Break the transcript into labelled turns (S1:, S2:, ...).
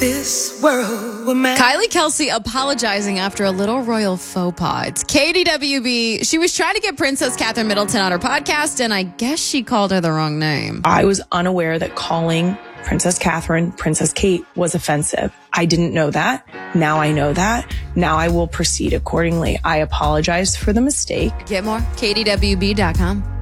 S1: this world will matter.
S2: Kylie Kelsey apologizing after a little royal faux pas. It's KDWB. She was trying to get Princess Catherine Middleton on her podcast, and I guess she called her the wrong name.
S3: I was unaware that calling Princess Catherine Princess Kate was offensive. I didn't know that. Now I know that. Now I will proceed accordingly. I apologize for the mistake.
S2: Get more, KDWB.com.